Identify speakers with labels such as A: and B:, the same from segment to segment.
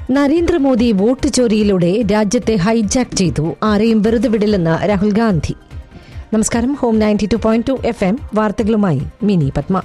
A: Narendra Modi vote ചോരിയിലൂടെ രാജ്യത്തെ hijack ചെയ്തു, ആരെയും വെറുതെ വിടില്ലെന്ന് രാഹുൽ ഗാന്ധി. നമസ്കാരം. ഹോം 92.2 FM വാർത്തകളുമായി മിനി പത്മ.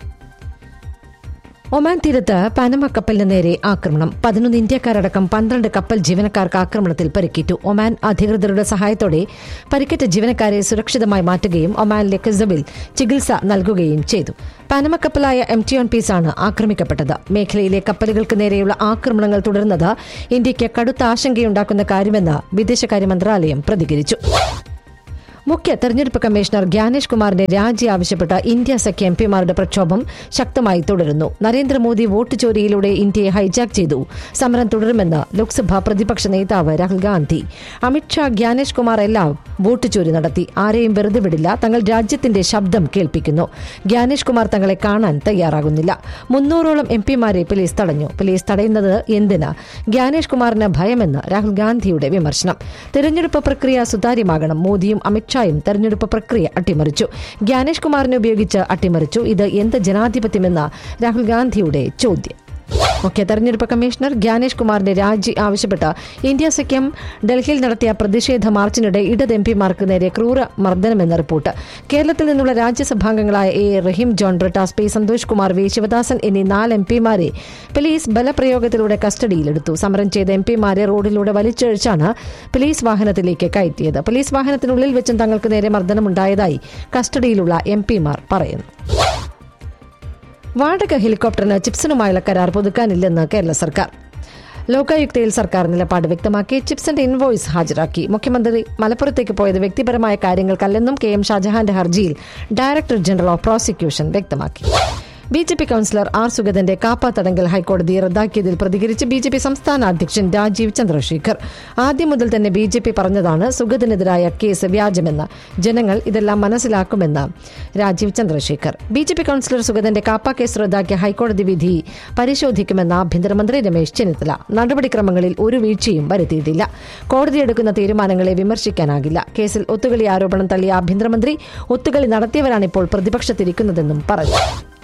A: ഒമാൻ തീരത്ത് പാനമ കപ്പലിന് നേരെ ആക്രമണം. 11 ഇന്ത്യക്കാരടക്കം 12 കപ്പൽ ജീവനക്കാർക്ക് ആക്രമണത്തിൽ പരിക്കേറ്റു. ഒമാൻ അധികൃതരുടെ സഹായത്തോടെ പരിക്കേറ്റ ജീവനക്കാരെ സുരക്ഷിതമായി മാറ്റുകയും ഒമാനിലെ ഖസബിൽ ചികിത്സ നൽകുകയും ചെയ്തു. പാനമ കപ്പലായ MT ON Peace ആണ് ആക്രമിക്കപ്പെട്ടത്. മേഖലയിലെ കപ്പലുകൾക്ക് നേരെയുള്ള ആക്രമണങ്ങൾ തുടരുന്നത് ഇന്ത്യയ്ക്ക് കടുത്ത ആശങ്കയുണ്ടാക്കുന്ന കാര്യമെന്ന് വിദേശകാര്യ മന്ത്രാലയം പ്രതികരിച്ചു. മുഖ്യ തെരഞ്ഞെടുപ്പ് കമ്മീഷണർ ഗ്യാനേഷ് കുമാറിന്റെ രാജി ആവശ്യപ്പെട്ട ഇന്ത്യ സഖ്യ MPമാരുടെ പ്രക്ഷോഭം ശക്തമായി തുടരുന്നു. നരേന്ദ്രമോദി വോട്ട് ചോരിയിലൂടെ ഇന്ത്യയെ ഹൈജാക്ക് ചെയ്തു, സമരം തുടരുമെന്ന് ലോക്സഭാ പ്രതിപക്ഷ നേതാവ് രാഹുൽ ഗാന്ധി. അമിത്ഷാ, ഗ്യാനേഷ് കുമാർ എല്ലാം വോട്ട് ചോരി നടത്തി, ആരെയും വെറുതെ വിടില്ല, തങ്ങൾ രാജ്യത്തിന്റെ ശബ്ദം കേൾപ്പിക്കുന്നു. ഗ്യാനേഷ് കുമാർ തങ്ങളെ കാണാൻ തയ്യാറാകുന്നില്ല. 300ഓളം MPമാരെ പോലീസ് തടഞ്ഞു. പോലീസ് തടയുന്നത് എന്തിന്? ഗ്യാനേഷ് കുമാറിന് ഭയമെന്ന് രാഹുൽ ഗാന്ധിയുടെ വിമർശനം. തെരഞ്ഞെടുപ്പ് പ്രക്രിയ സുതാര്യമാകണം. മോദിയും അമിത്ഷായും തെരഞ്ഞെടുപ്പ് പ്രക്രിയ അട്ടിമറിച്ചു. ഗ്യാനേഷ് കുമാറിനെ ഉപയോഗിച്ച് അട്ടിമറിച്ചു. ഇത് എന്ത് ജനാധിപത്യമെന്ന് രാഹുൽ ഗാന്ധിയുടെ ചോദ്യം. മുഖ്യ തെരഞ്ഞെടുപ്പ് കമ്മീഷണർ ഗ്യാനേഷ് കുമാറിന്റെ രാജി ആവശ്യപ്പെട്ട് ഇന്ത്യ സഖ്യം ഡൽഹിയിൽ നടത്തിയ പ്രതിഷേധ മാർച്ചിനിടെ ഇടത് MPമാർക്ക് നേരെ ക്രൂര മർദ്ദനമെന്ന റിപ്പോർട്ട്. കേരളത്തിൽ നിന്നുള്ള രാജ്യസഭാംഗങ്ങളായ A. Rahim, John Brittas, P. Santhosh Kumar, V. Sivadasan എന്നീ 4 MPമാരെ പോലീസ് ബലപ്രയോഗത്തിലൂടെ കസ്റ്റഡിയിലെടുത്തു. സമരം ചെയ്ത MPമാരെ റോഡിലൂടെ വലിച്ചിഴച്ചാണ് പോലീസ് വാഹനത്തിലേക്ക് കയറ്റിയത്. പോലീസ് വാഹനത്തിനുള്ളിൽ വെച്ചും തങ്ങൾക്ക് നേരെ മർദ്ദനമുണ്ടായതായി കസ്റ്റഡിയിലുള്ള MPമാർ പറയുന്നു. വാടക ഹെലികോപ്റ്ററിന് ചിപ്സനുമായുള്ള കരാർ പുതുക്കാനില്ലെന്ന് കേരള സർക്കാർ. ലോകായുക്തയിൽ സർക്കാർ നിലപാട് വ്യക്തമാക്കി. ചിപ്സിന്റെ ഇൻവോയ്സ് ഹാജരാക്കി. മുഖ്യമന്ത്രി മലപ്പുറത്തേക്ക് പോയത് വ്യക്തിപരമായ കാര്യങ്ങൾക്കല്ലെന്നും KM ഷാജഹാന്റെ ഹർജിയിൽ ഡയറക്ടർ ജനറൽ ഓഫ് പ്രോസിക്യൂഷൻ വ്യക്തമാക്കി. BJP councillor R. സുഗതന്റെ കാപ്പ തടങ്കൽ ഹൈക്കോടതി റദ്ദാക്കിയതിൽ പ്രതികരിച്ച് BJP സംസ്ഥാന അധ്യക്ഷൻ രാജീവ് ചന്ദ്രശേഖർ. ആദ്യം മുതൽ തന്നെ BJP പറഞ്ഞതാണ് സുഗതനെതിരായ കേസ് വ്യാജമെന്ന്. ജനങ്ങൾ ഇതെല്ലാം മനസ്സിലാക്കുമെന്ന് Rajeev Chandrasekhar. BJP councillor സുഗതന്റെ KAAPA case റദ്ദാക്കിയ ഹൈക്കോടതി വിധി പരിശോധിക്കുമെന്ന് ആഭ്യന്തരമന്ത്രി രമേശ് ചെന്നിത്തല. നടപടിക്രമങ്ങളിൽ ഒരു വീഴ്ചയും വരുത്തിയിട്ടില്ല. കോടതി എടുക്കുന്ന തീരുമാനങ്ങളെ വിമർശിക്കാനാകില്ല. കേസിൽ ഒത്തുകളി ആരോപണം തള്ളിയ ആഭ്യന്തരമന്ത്രി ഒത്തുകളി നടത്തിയവരാണിപ്പോൾ പ്രതിപക്ഷത്തിരിക്കുന്നതെന്നും പറഞ്ഞു.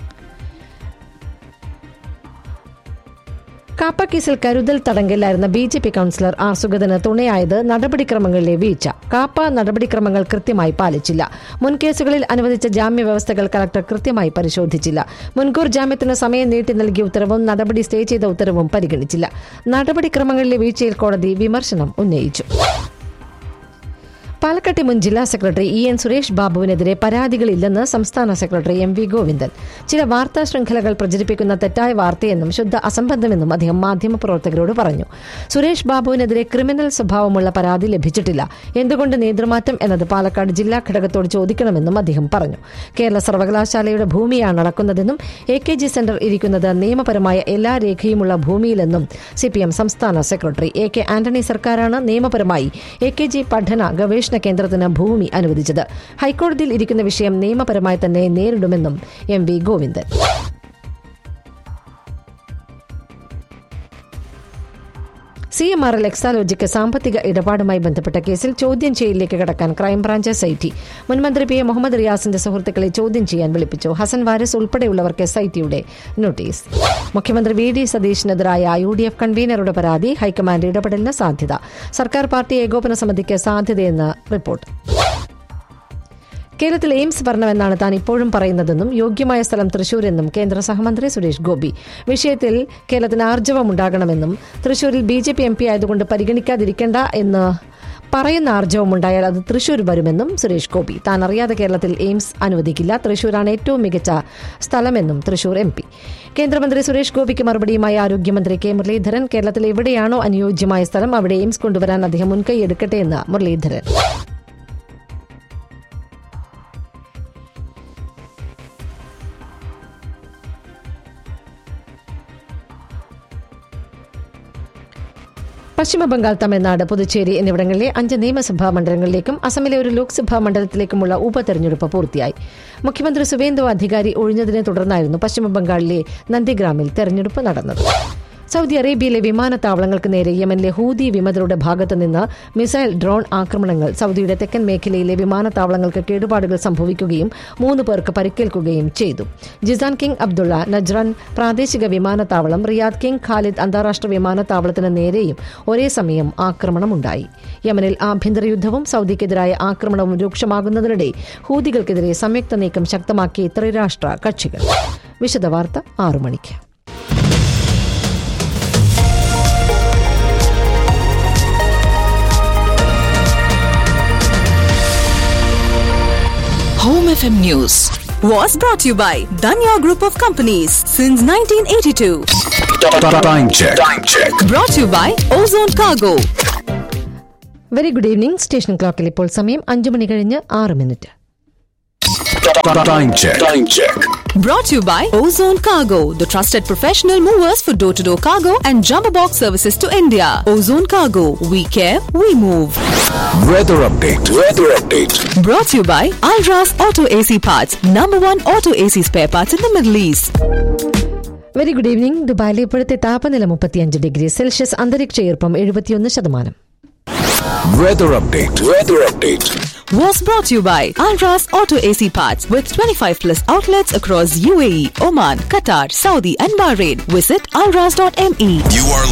A: കാപ്പ കേസിൽ കരുതൽ തടങ്കലിലായിരുന്ന BJP കൌൺസിലർ R. സുഗതന് തുണയായത് നടപടിക്രമങ്ങളിലെ വീഴ്ച. കാപ്പ നടപടിക്രമങ്ങൾ കൃത്യമായി പാലിച്ചില്ല. മുൻ കേസുകളിൽ അനുവദിച്ച ജാമ്യ വ്യവസ്ഥകൾ കളക്ടർ കൃത്യമായി പരിശോധിച്ചില്ല. മുൻകൂർ ജാമ്യത്തിന് സമയം നീട്ടി നൽകിയ ഉത്തരവും നടപടി സ്റ്റേ ചെയ്ത ഉത്തരവും പരിഗണിച്ചില്ല. നടപടിക്രമങ്ങളിലെ വീഴ്ചയിൽ കോടതി വിമർശനം ഉന്നയിച്ചു. പാലക്കാട്ടെ മുൻ ജില്ലാ സെക്രട്ടറി EN സുരേഷ് ബാബുവിനെതിരെ പരാതികളില്ലെന്ന് സംസ്ഥാന സെക്രട്ടറി MV ഗോവിന്ദൻ. ചില വാർത്താ ശൃംഖലകൾ പ്രചരിപ്പിക്കുന്ന തെറ്റായ വാർത്തയെന്നും ശുദ്ധ അസംബന്ധമെന്നും അദ്ദേഹം മാധ്യമപ്രവർത്തകരോട് പറഞ്ഞു. സുരേഷ് ബാബുവിനെതിരെ ക്രിമിനൽ സ്വഭാവമുള്ള പരാതി ലഭിച്ചിട്ടില്ല. എന്തുകൊണ്ട് നേതൃമാറ്റം എന്നത് പാലക്കാട് ജില്ലാ ഘടകത്തോട് ചോദിക്കണമെന്നും അദ്ദേഹം പറഞ്ഞു. കേരള സർവകലാശാലയുടെ ഭൂമിയാണ് അളക്കുന്നതെന്നും AKG സെന്റർ ഇരിക്കുന്നത് നിയമപരമായ എല്ലാ രേഖയുമുള്ള ഭൂമിയിലെന്നും CPM സംസ്ഥാന സെക്രട്ടറി AK ആന്റണി സർക്കാരാണ് നിയമപരമായി AKG പഠന ഗവേഷണ കേന്ദ്രത്തിന് ഭൂമി അനുവദിച്ചത്. ഹൈക്കോടതിയിൽ ഇരിക്കുന്ന വിഷയം നിയമപരമായി തന്നെ നേരിടുമെന്നും MV ഗോവിന്ദൻ. CMRL എക്സാലോജിക്ക് സാമ്പത്തിക ഇടപാടുമായി ബന്ധപ്പെട്ട കേസിൽ ചോദ്യം ചെയ്യലിലേക്ക് കടക്കാൻ ക്രൈംബ്രാഞ്ച് SIT മുൻമന്ത്രി P. മുഹമ്മദ് റിയാസിന്റെ സുഹൃത്തുക്കളെ ചോദ്യം ചെയ്യാൻ വിളിപ്പിച്ചു. ഹസൻ വാരിസ് ഉൾപ്പെടെയുള്ളവർക്ക് SITയുടെ നോട്ടീസ്. മുഖ്യമന്ത്രി VD സതീഷിനെതിരായ UDF കൺവീനറുടെ പരാതി ഹൈക്കമാൻഡ് ഇടപെടലിന് സാധ്യത. സർക്കാർ പാർട്ടി ഏകോപന സമിതിക്ക് സാധ്യതയെന്ന് റിപ്പോർട്ട്. കേരളത്തിൽ എയിംസ് ഭരണമെന്നാണ് താൻ ഇപ്പോഴും പറയുന്നതെന്നും യോഗ്യമായ സ്ഥലം തൃശൂരെന്നും കേന്ദ്ര സഹമന്ത്രി സുരേഷ് ഗോപി. വിഷയത്തിൽ കേരളത്തിന് ആർജവമുണ്ടാകണമെന്നും തൃശൂരിൽ BJP MP ആയതുകൊണ്ട് പരിഗണിക്കാതിരിക്കേണ്ട എന്ന് പറയുന്ന ആർജവമുണ്ടായാൽ അത് തൃശൂർ വരുമെന്നും സുരേഷ് ഗോപി. താൻ അറിയാതെ കേരളത്തിൽ എയിംസ് അനുവദിക്കില്ല, തൃശൂരാണ് ഏറ്റവും മികച്ച സ്ഥലമെന്നും തൃശൂർ MP. കേന്ദ്രമന്ത്രി സുരേഷ് ഗോപിക്ക് മറുപടിയുമായി ആരോഗ്യമന്ത്രി K. മുരളീധരൻ. കേരളത്തിൽ എവിടെയാണോ അനുയോജ്യമായ സ്ഥലം അവിടെ എയിംസ് കൊണ്ടുവരാൻ അദ്ദേഹം മുൻകൈ എടുക്കട്ടെ എന്ന് മുരളീധരൻ. പശ്ചിമബംഗാൾ, തമിഴ്നാട്, പുതുച്ചേരി എന്നിവിടങ്ങളിലെ 5 നിയമസഭാ മണ്ഡലങ്ങളിലേക്കും അസമിലെ ഒരു ലോക്സഭാ മണ്ഡലത്തിലേക്കുമുള്ള ഉപതെരഞ്ഞെടുപ്പ് പൂർത്തിയായി. മുഖ്യമന്ത്രി സുവേന്ദു അധികാരി ഒഴിഞ്ഞതിനെ തുടർന്നായിരുന്നു പശ്ചിമബംഗാളിലെ നന്ദിഗ്രാമിൽ തെരഞ്ഞെടുപ്പ് നടന്നത്. സൗദി അറേബ്യയിലെ വിമാനത്താവളങ്ങൾക്ക് നേരെ യമനിലെ ഹൂതി വിമതരുടെ ഭാഗത്തു നിന്ന് മിസൈൽ ഡ്രോൺ ആക്രമണങ്ങൾ സൗദിയുടെ തെക്കൻ മേഖലയിലെ വിമാനത്താവളങ്ങൾക്ക് കേടുപാടുകൾ സംഭവിക്കുകയും 3 പേർക്ക് പരിക്കേൽക്കുകയും ചെയ്തു. ജിസാൻ കിങ് അബ്ദുള്ള നജ്റാൻ പ്രാദേശിക വിമാനത്താവളം, റിയാദ് കിങ് ഖാലിദ് അന്താരാഷ്ട്ര വിമാനത്താവളത്തിന് നേരെയും ഒരേ സമയം ആക്രമണമുണ്ടായി. യമനിൽ ആഭ്യന്തര യുദ്ധവും സൗദിക്കെതിരായ ആക്രമണവും രൂക്ഷമാകുന്നതിനിടെ ഹൂതികൾക്കെതിരെ സംയുക്ത നീക്കം ശക്തമാക്കിയ ത്രിരാഷ്ട്ര കക്ഷികൾ. വിശദവാർത്ത 6 മണിക്ക്.
B: Home FM News was brought to you by Danya Group of Companies since 1982.
C: Time check.
B: Brought to you by Ozone Cargo.
A: Very good evening. Station ക്ലോക്കിൽ ഇപ്പോൾ സമയം 5 മണി കഴിഞ്ഞ് 6 minute.
C: Time check.
B: Brought to you by Ozone Cargo, the trusted professional movers for door-to-door cargo and jumbo box services to India. Ozone Cargo, we care, we move.
C: Weather update.
B: Brought to you by Alras Auto AC Parts, #1 auto AC spare parts in the Middle East.
A: Very good evening. ദുബായിലെ ഇപ്പോഴത്തെ താപനില 35 degree Celsius, അന്തരീക്ഷ ഈർപ്പം 71%.
C: Weather update.
B: Was brought to you by Alras Auto AC Parts with 25+ outlets across UAE, Oman, Qatar, Saudi and Bahrain. Visit alras.me.
C: You are